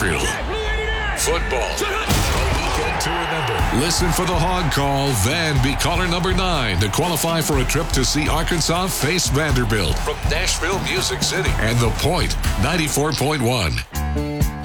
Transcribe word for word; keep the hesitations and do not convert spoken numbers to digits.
Nashville. Football. A weekend to remember. Listen for the Hog Call, then be caller number nine to qualify for a trip to see Arkansas face Vanderbilt from Nashville Music City and The Point ninety-four point one.